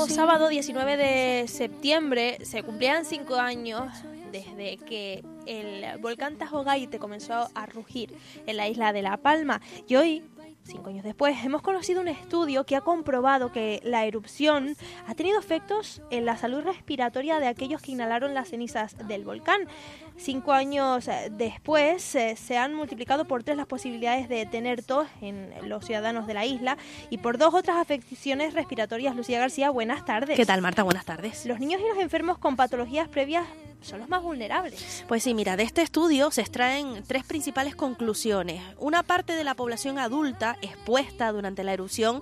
pasado sábado 19 de septiembre se cumplían 5 años desde que el volcán Tajo Gaite comenzó a rugir en la isla de La Palma. Y hoy, 5 años después, hemos conocido un estudio que ha comprobado que la erupción ha tenido efectos en la salud respiratoria de aquellos que inhalaron las cenizas del volcán. 5 años después se han multiplicado por 3 las posibilidades de tener tos en los ciudadanos de la isla y por 2 otras afecciones respiratorias. Lucía García, buenas tardes. ¿Qué tal, Marta? Buenas tardes. Los niños y los enfermos con patologías previas son los más vulnerables. Pues sí, mira, de este estudio se extraen 3 principales conclusiones. Una parte de la población adulta expuesta durante la erupción,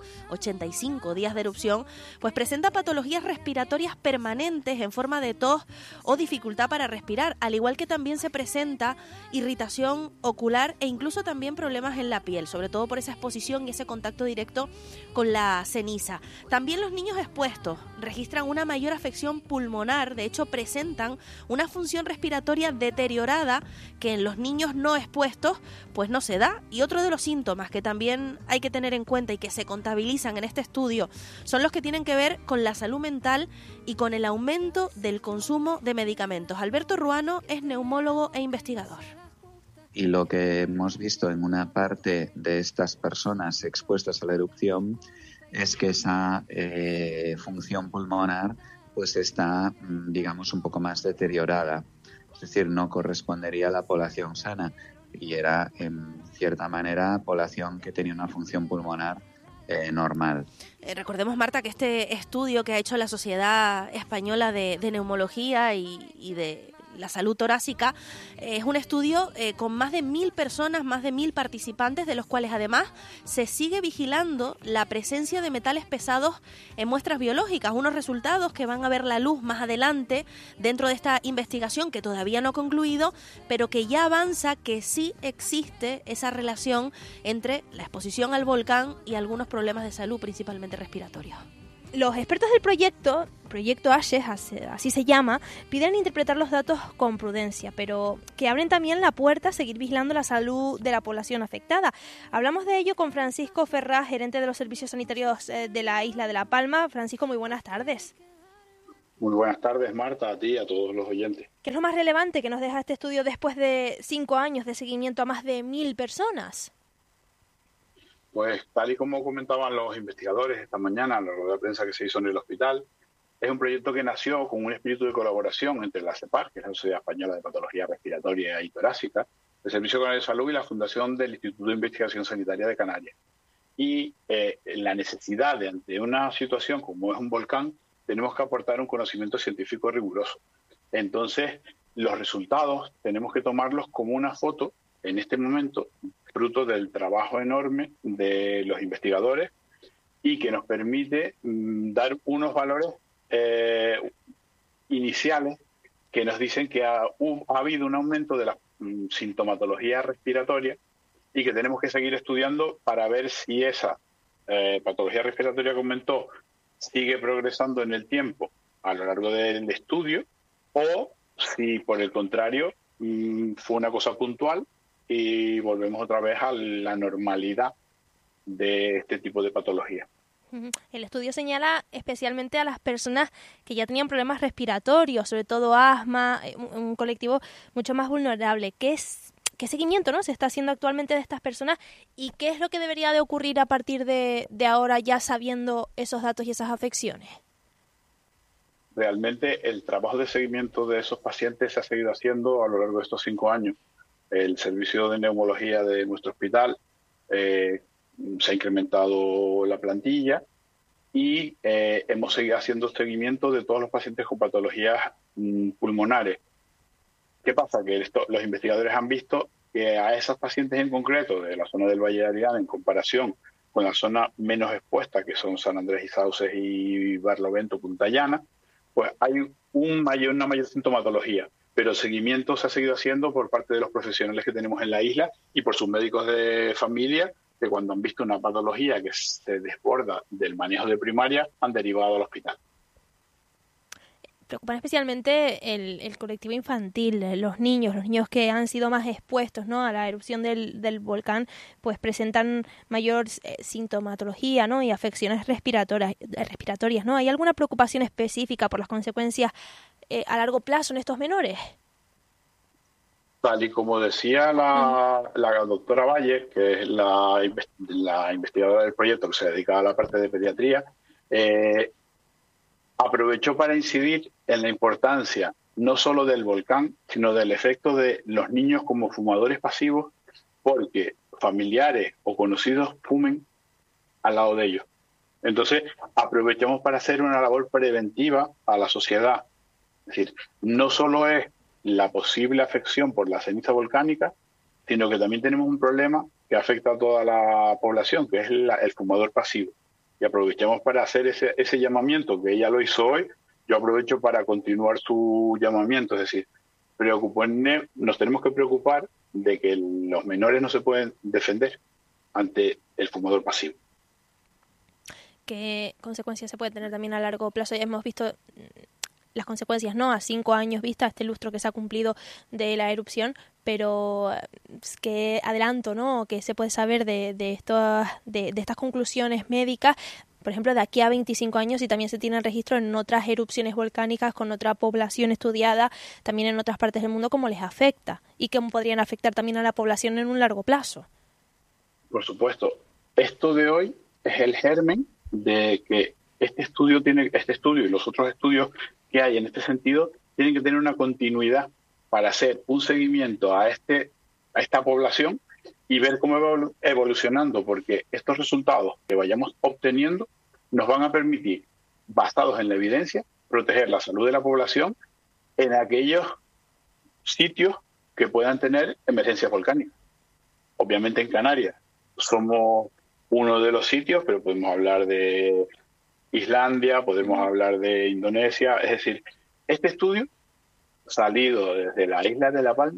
85 días de erupción, pues presenta patologías respiratorias permanentes en forma de tos o dificultad para respirar, al igual que también se presenta irritación ocular e incluso también problemas en la piel, sobre todo por esa exposición y ese contacto directo con la ceniza. También los niños expuestos registran una mayor afección pulmonar, de hecho presentan una función respiratoria deteriorada que en los niños no expuestos pues no se da. Y otro de los síntomas que también hay que tener en cuenta y que se contabilizan en este estudio son los que tienen que ver con la salud mental y con el aumento del consumo de medicamentos. Alberto Ruano es neumólogo e investigador. Y lo que hemos visto en una parte de estas personas expuestas a la erupción es que esa función pulmonar pues está, digamos, un poco más deteriorada. Es decir, no correspondería a la población sana y era, en cierta manera, población que tenía una función pulmonar normal. Recordemos, Marta, que este estudio que ha hecho la Sociedad Española de Neumología y de la salud torácica es un estudio con más de 1.000 personas, más de 1.000 participantes, de los cuales además se sigue vigilando la presencia de metales pesados en muestras biológicas, unos resultados que van a ver la luz más adelante dentro de esta investigación que todavía no ha concluido, pero que ya avanza que sí existe esa relación entre la exposición al volcán y algunos problemas de salud, principalmente respiratorios. Los expertos del proyecto ASHES, así se llama, piden interpretar los datos con prudencia, pero que abren también la puerta a seguir vigilando la salud de la población afectada. Hablamos de ello con Francisco Ferraz, gerente de los servicios sanitarios de la isla de La Palma. Francisco, muy buenas tardes. Muy buenas tardes, Marta, a ti y a todos los oyentes. ¿Qué es lo más relevante que nos deja este estudio después de 5 años de seguimiento a más de 1.000 personas? Pues tal y como comentaban los investigadores esta mañana en la rueda de prensa que se hizo en el hospital, es un proyecto que nació con un espíritu de colaboración entre la CEPAR, que es la Sociedad Española de Patología Respiratoria y Torácica, el Servicio Canario de Salud y la Fundación del Instituto de Investigación Sanitaria de Canarias. Y la necesidad de, ante una situación como es un volcán, tenemos que aportar un conocimiento científico riguroso. Entonces, los resultados tenemos que tomarlos como una foto en este momento, fruto del trabajo enorme de los investigadores y que nos permite dar unos valores iniciales que nos dicen que ha habido un aumento de la sintomatología respiratoria y que tenemos que seguir estudiando para ver si esa patología respiratoria que aumentó sigue progresando en el tiempo a lo largo del estudio o si, por el contrario, fue una cosa puntual y volvemos otra vez a la normalidad de este tipo de patología. El estudio señala especialmente a las personas que ya tenían problemas respiratorios, sobre todo asma, un colectivo mucho más vulnerable. ¿Qué seguimiento, ¿no?, se está haciendo actualmente de estas personas y qué es lo que debería de ocurrir a partir de ahora, ya sabiendo esos datos y esas afecciones? Realmente el trabajo de seguimiento de esos pacientes se ha seguido haciendo a lo largo de estos 5 años. El servicio de neumología de nuestro hospital se ha incrementado la plantilla y hemos seguido haciendo seguimiento de todos los pacientes con patologías pulmonares. ¿Qué pasa? Que los investigadores han visto que a esos pacientes en concreto de la zona del Valle de Ariana, en comparación con la zona menos expuesta, que son San Andrés y Sauces y Barlovento, Punta Llana, pues hay una mayor sintomatología. Pero el seguimiento se ha seguido haciendo por parte de los profesionales que tenemos en la isla y por sus médicos de familia, que cuando han visto una patología que se desborda del manejo de primaria, han derivado al hospital. preocupan especialmente el colectivo infantil, los niños que han sido más expuestos, ¿no?, a la erupción del volcán, pues presentan mayor sintomatología, ¿no?, y afecciones respiratorias, ¿no? ¿Hay alguna preocupación específica por las consecuencias a largo plazo en estos menores? Tal y como decía la doctora Valle, que es la investigadora del proyecto que se dedica a la parte de pediatría, aprovechó para incidir en la importancia no solo del volcán, sino del efecto de los niños como fumadores pasivos, porque familiares o conocidos fumen al lado de ellos. Entonces, aprovechamos para hacer una labor preventiva a la sociedad. Es decir, no solo es la posible afección por la ceniza volcánica, sino que también tenemos un problema que afecta a toda la población, que es el fumador pasivo. Y aprovechamos para hacer ese llamamiento, que ella lo hizo hoy. Yo aprovecho para continuar su llamamiento, es decir, nos tenemos que preocupar de que los menores no se pueden defender ante el fumador pasivo. ¿Qué consecuencias se puede tener también a largo plazo? Ya hemos visto las consecuencias, ¿no?, a 5 años vista, este lustro que se ha cumplido de la erupción, pero qué adelanto, ¿no?, que se puede saber de estas conclusiones médicas, por ejemplo, de aquí a 25 años, y también se tiene registro en otras erupciones volcánicas con otra población estudiada, también en otras partes del mundo, cómo les afecta y cómo podrían afectar también a la población en un largo plazo. Por supuesto. Esto de hoy es el germen de que este estudio y los otros estudios que hay en este sentido tienen que tener una continuidad para hacer un seguimiento a esta población y ver cómo va evolucionando, porque estos resultados que vayamos obteniendo nos van a permitir, basados en la evidencia, proteger la salud de la población en aquellos sitios que puedan tener emergencias volcánicas. Obviamente en Canarias somos uno de los sitios, pero podemos hablar de Islandia, podemos hablar de Indonesia. Es decir, este estudio, salido desde la isla de La Palma,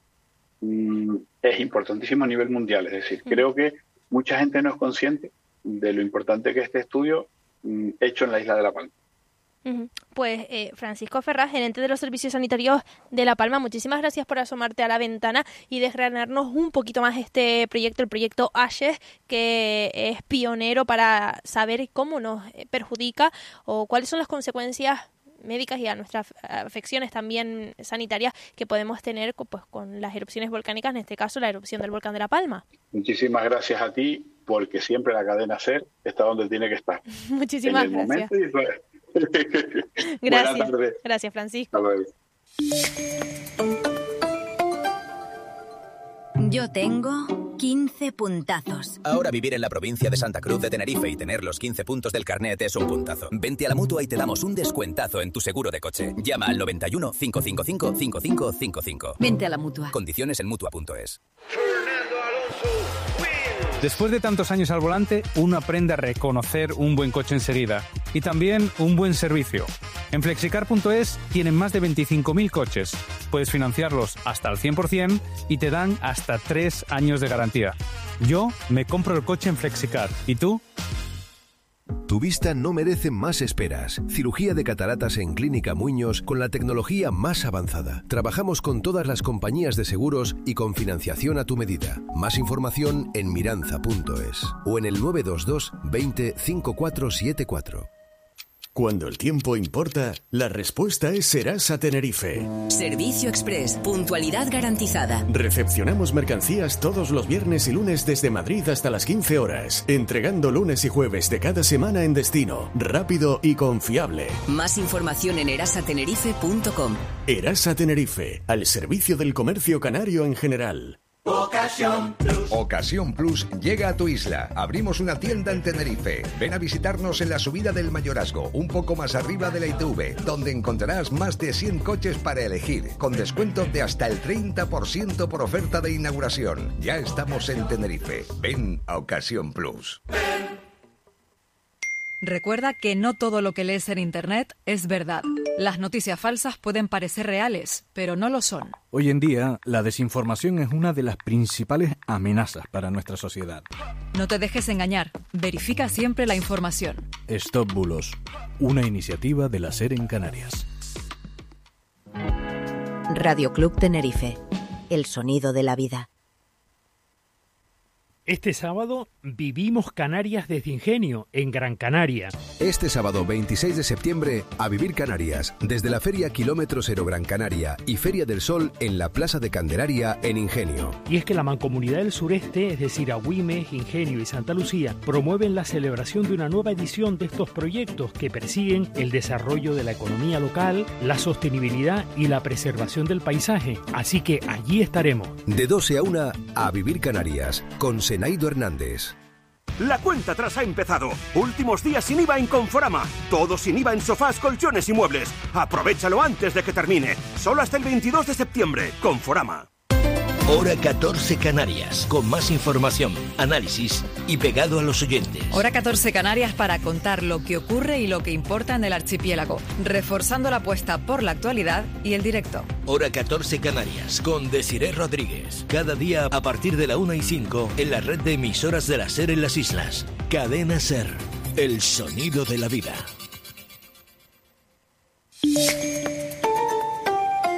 es importantísimo a nivel mundial. Es decir, creo que mucha gente no es consciente de lo importante que es este estudio hecho en la isla de La Palma. Pues Francisco Ferraz, gerente de los servicios sanitarios de La Palma, muchísimas gracias por asomarte a la ventana y desgranarnos un poquito más este proyecto, el proyecto ASHES, que es pionero para saber cómo nos perjudica o cuáles son las consecuencias médicas y a nuestras afecciones también sanitarias que podemos tener pues, con las erupciones volcánicas, en este caso la erupción del volcán de La Palma. Muchísimas gracias a ti, porque siempre la cadena SER está donde tiene que estar. Muchísimas gracias. Gracias, Francisco. Yo tengo 15 puntazos. Ahora vivir en la provincia de Santa Cruz de Tenerife y tener los 15 puntos del carnet es un puntazo. Vente a la Mutua y te damos un descuentazo en tu seguro de coche. Llama al 91 555 5555. Vente a la Mutua. Condiciones en Mutua.es. Después de tantos años al volante, uno aprende a reconocer un buen coche enseguida y también un buen servicio. En Flexicar.es tienen más de 25.000 coches. Puedes financiarlos hasta al 100% y te dan hasta 3 años de garantía. Yo me compro el coche en Flexicar. ¿Y tú? Tu vista no merece más esperas. Cirugía de cataratas en Clínica Muñoz con la tecnología más avanzada. Trabajamos con todas las compañías de seguros y con financiación a tu medida. Más información en miranza.es o en el 922 20 5474. Cuando el tiempo importa, la respuesta es Serasa Tenerife. Servicio Express, puntualidad garantizada. Recepcionamos mercancías todos los viernes y lunes desde Madrid hasta las 15 horas, entregando lunes y jueves de cada semana en destino, rápido y confiable. Más información en erasatenerife.com. Erasa Tenerife, al servicio del comercio canario en general. Ocasión Plus. Ocasión Plus llega a tu isla. Abrimos una tienda en Tenerife. Ven a visitarnos en la subida del Mayorazgo, un poco más arriba de la ITV, donde encontrarás más de 100 coches para elegir, con descuento de hasta el 30% por oferta de inauguración. Ya estamos en Tenerife. Ven a Ocasión Plus. Recuerda que no todo lo que lees en Internet es verdad. Las noticias falsas pueden parecer reales, pero no lo son. Hoy en día, la desinformación es una de las principales amenazas para nuestra sociedad. No te dejes engañar. Verifica siempre la información. Stop Bulos, una iniciativa de la SER en Canarias. Radio Club Tenerife. El sonido de la vida. Este sábado vivimos Canarias desde Ingenio, en Gran Canaria. Este sábado 26 de septiembre, a vivir Canarias, desde la Feria Kilómetro Cero Gran Canaria y Feria del Sol en la Plaza de Candelaria, en Ingenio. Y es que la Mancomunidad del Sureste, es decir, Agüimes, Ingenio y Santa Lucía, promueven la celebración de una nueva edición de estos proyectos que persiguen el desarrollo de la economía local, la sostenibilidad y la preservación del paisaje. Así que allí estaremos. De 12 a 1, a vivir Canarias, con Senaido Hernández. La cuenta atrás ha empezado. Últimos días sin IVA en Conforama. Todo sin IVA en sofás, colchones y muebles. Aprovéchalo antes de que termine. Solo hasta el 22 de septiembre. Conforama. Hora 14 Canarias, con más información, análisis y pegado a los oyentes. Hora 14 Canarias para contar lo que ocurre y lo que importa en el archipiélago, reforzando la apuesta por la actualidad y el directo. Hora 14 Canarias, con Desiré Rodríguez. Cada día a partir de la 1:05 en la red de emisoras de la SER en las islas. Cadena SER, el sonido de la vida.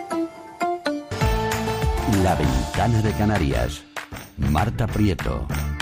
La Ventana de Canarias. Marta Prieto.